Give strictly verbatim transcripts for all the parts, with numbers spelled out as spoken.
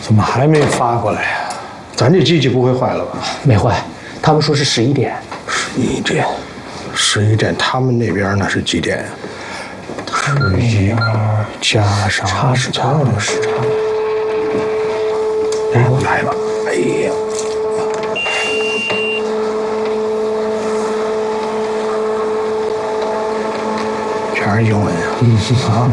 怎么还没发过来呀？咱这机器不会坏了吧？ 没坏，他们说是十一点。 十一点，十一点，他们那边那是几点呀？十一加上差时差了，时差。 来吧，来吧，哎呀！全是英文呀！嗯啊。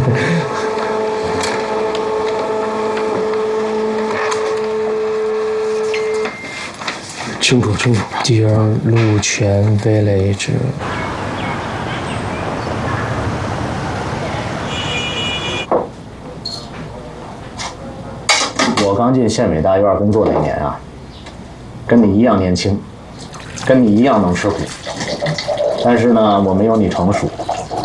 清楚清楚。 第二路全 village。 我刚进县委大院工作那年啊，跟你一样年轻，跟你一样能吃苦，但是呢，我没有你成熟。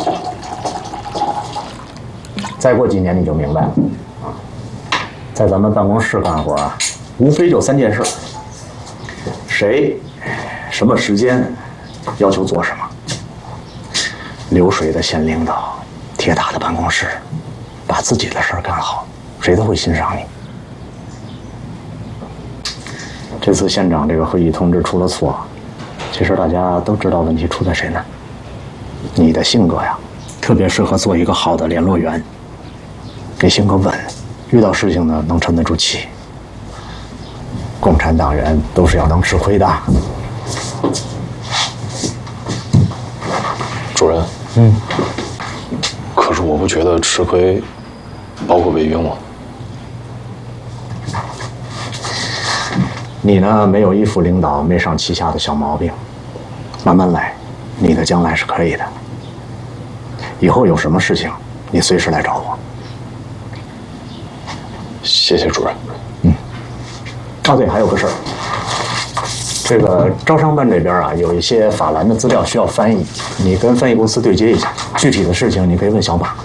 再过几年你就明白了啊，在咱们办公室干活啊，无非就三件事：谁、什么时间，要求做什么。流水的县领导，铁打的办公室，把自己的事儿干好，谁都会欣赏你。这次县长这个会议通知出了错，其实大家都知道问题出在谁呢？你的性格呀，特别适合做一个好的联络员。你性格稳，遇到事情呢能沉得住气。共产党人都是要能吃亏的。 主任，嗯，可是我不觉得吃亏包括违约吗？ 你呢，没有依附领导，没上旗下的小毛病，慢慢来，你的将来是可以的。以后有什么事情，你随时来找我。 谢谢主任。 嗯。哦，对，还有个事儿，这个招商办这边啊，有一些法兰的资料需要翻译，你跟翻译公司对接一下。具体的事情你可以问小马。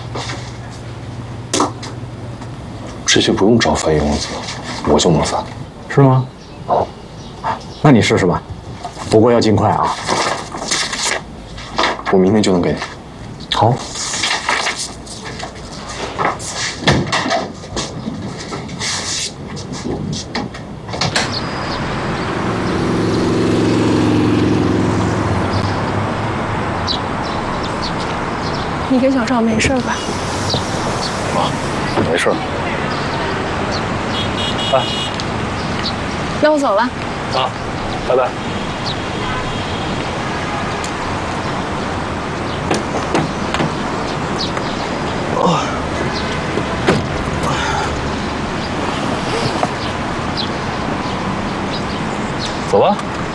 这些不用找翻译公司，我就能翻。 是吗？哦，那你试试吧，不过要尽快啊。 我明天就能给你。 好。 你跟小赵没事吧？ 啊，没事。哎。 那我走了。 啊，拜拜。哦，走吧。